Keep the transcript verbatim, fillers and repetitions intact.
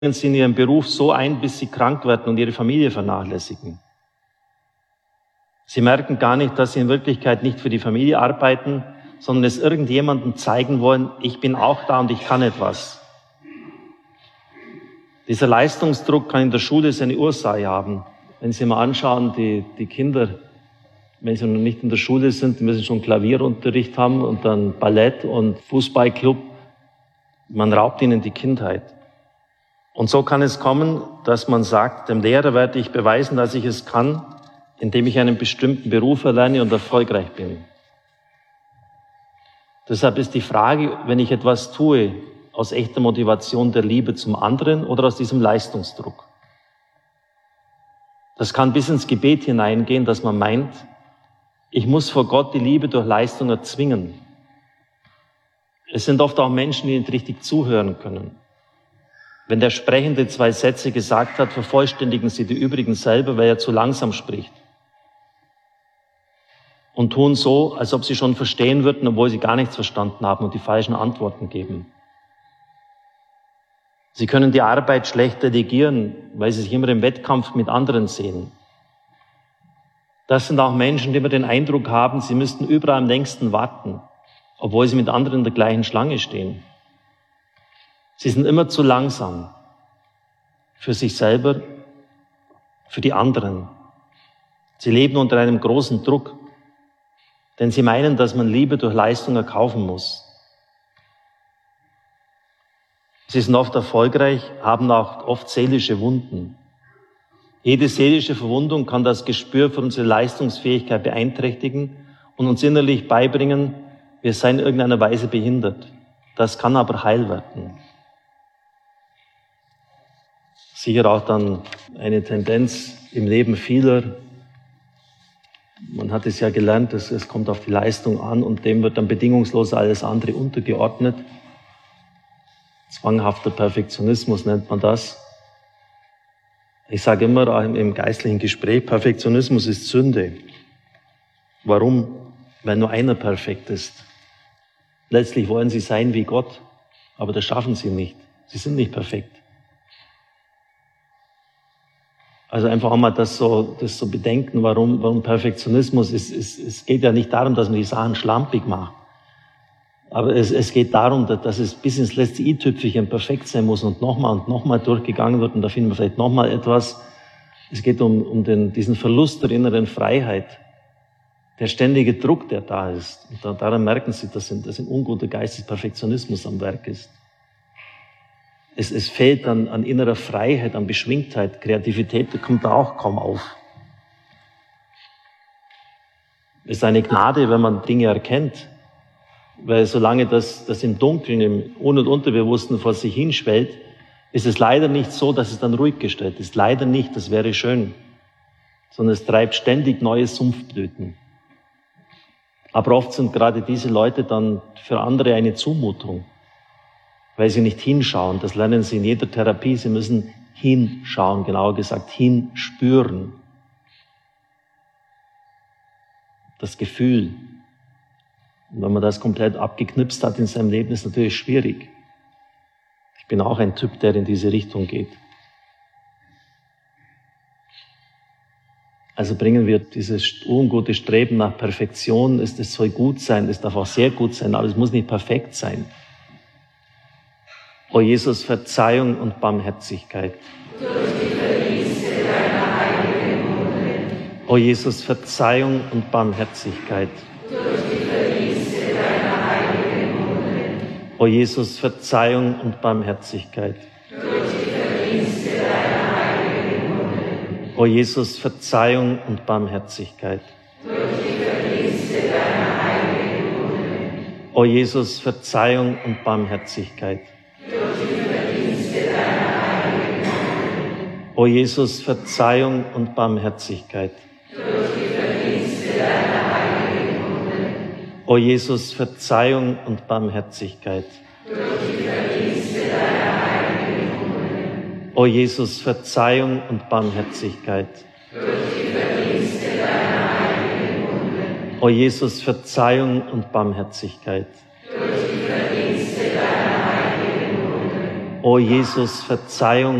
sie in ihren Beruf so ein, bis sie krank werden und ihre Familie vernachlässigen. Sie merken gar nicht, dass sie in Wirklichkeit nicht für die Familie arbeiten, sondern es irgendjemandem zeigen wollen, ich bin auch da und ich kann etwas. Dieser Leistungsdruck kann in der Schule seine Ursache haben. Wenn Sie mal anschauen, die, die Kinder, wenn sie noch nicht in der Schule sind, die müssen schon Klavierunterricht haben und dann Ballett und Fußballclub. Man raubt ihnen die Kindheit. Und so kann es kommen, dass man sagt, dem Lehrer werde ich beweisen, dass ich es kann, indem ich einen bestimmten Beruf erlerne und erfolgreich bin. Deshalb ist die Frage, wenn ich etwas tue, aus echter Motivation der Liebe zum anderen oder aus diesem Leistungsdruck. Das kann bis ins Gebet hineingehen, dass man meint, ich muss vor Gott die Liebe durch Leistung erzwingen. Es sind oft auch Menschen, die nicht richtig zuhören können. Wenn der Sprechende zwei Sätze gesagt hat, vervollständigen sie die übrigen selber, weil er zu langsam spricht. Und tun so, als ob sie schon verstehen würden, obwohl sie gar nichts verstanden haben und die falschen Antworten geben. Sie können die Arbeit schlecht delegieren, weil sie sich immer im Wettkampf mit anderen sehen. Das sind auch Menschen, die immer den Eindruck haben, sie müssten überall am längsten warten, obwohl sie mit anderen in der gleichen Schlange stehen. Sie sind immer zu langsam für sich selber, für die anderen. Sie leben unter einem großen Druck, denn sie meinen, dass man Liebe durch Leistung erkaufen muss. Sie sind oft erfolgreich, haben auch oft seelische Wunden. Jede seelische Verwundung kann das Gespür für unsere Leistungsfähigkeit beeinträchtigen und uns innerlich beibringen, wir seien in irgendeiner Weise behindert. Das kann aber heil werden. Sicher auch dann eine Tendenz im Leben vieler. Man hat es ja gelernt, dass es kommt auf die Leistung an und dem wird dann bedingungslos alles andere untergeordnet. Zwanghafter Perfektionismus nennt man das. Ich sage immer auch im geistlichen Gespräch, Perfektionismus ist Sünde. Warum? Weil nur einer perfekt ist. Letztlich wollen sie sein wie Gott, aber das schaffen sie nicht. Sie sind nicht perfekt. Also einfach einmal das so, das so bedenken, warum, warum Perfektionismus ist. Es, es geht ja nicht darum, dass man die Sachen schlampig macht. Aber es, es geht darum, dass, dass es bis ins letzte i-Tüpfelchen perfekt sein muss und nochmal und nochmal durchgegangen wird und da finden wir vielleicht nochmal etwas. Es geht um, um den, diesen Verlust der inneren Freiheit, der ständige Druck, der da ist. Und da, daran merken Sie, dass ein, dass ein unguter Geist des Perfektionismus am Werk ist. Es, es fehlt an, an innerer Freiheit, an Beschwingtheit, Kreativität, da kommt da auch kaum auf. Es ist eine Gnade, wenn man Dinge erkennt. Weil solange das, das im Dunkeln, im Un- und Unterbewussten vor sich hinschwellt, ist es leider nicht so, dass es dann ruhig gestellt ist. Leider nicht, das wäre schön. Sondern es treibt ständig neue Sumpfblüten. Aber oft sind gerade diese Leute dann für andere eine Zumutung, weil sie nicht hinschauen. Das lernen sie in jeder Therapie. Sie müssen hinschauen, genauer gesagt, hinspüren. Das Gefühl. Und wenn man das komplett abgeknipst hat in seinem Leben, ist es natürlich schwierig. Ich bin auch ein Typ, der in diese Richtung geht. Also bringen wir dieses ungute Streben nach Perfektion. Es soll gut sein, es darf auch sehr gut sein, aber es muss nicht perfekt sein. O Jesus, Verzeihung und Barmherzigkeit. Durch die Verdienste deiner heiligen Munde. O Jesus, Verzeihung und Barmherzigkeit. Durch die Verdienste deiner heiligen Munde. O Jesus, Verzeihung und Barmherzigkeit. Durch die Verdienste deiner heiligen Munde. O Jesus, Verzeihung und Barmherzigkeit. Durch die Verdienste deiner heiligen Munde. O Jesus, Verzeihung und Barmherzigkeit. Durch die Verdienste deiner heiligen Munde. O Jesus, Verzeihung und Barmherzigkeit. Durch die Verdienste deiner heiligen Munde. O Jesus, Verzeihung und Barmherzigkeit. Durch die Verdienste deiner heiligen Munde. O Jesus, Verzeihung und Barmherzigkeit. Durch die Verdienste deiner heiligen Munde. O Jesus, Verzeihung und Barmherzigkeit. Durch die Verdienste deiner heiligen Munde. O Jesus, Verzeihung